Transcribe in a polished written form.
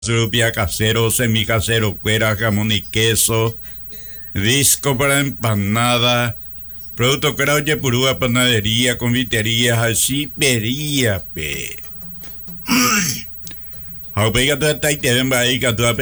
surupia casero, semicasero, cuera, jamón y queso, disco para empanada, producto Krauche Purúa, panadería, confiterías, archipería, pe. Aupeiga tu ataite, ven, va ahí, que tu